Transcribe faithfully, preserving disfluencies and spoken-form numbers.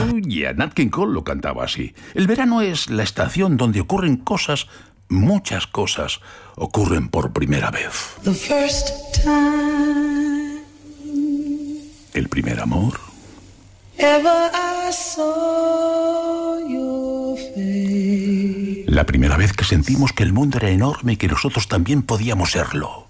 yeah, Nat King Cole lo cantaba así. El verano es la estación donde ocurren cosas, muchas cosas, ocurren por primera vez. The first time El primer amor. ever I saw your face. La primera vez que sentimos que el mundo era enorme y que nosotros también podíamos serlo.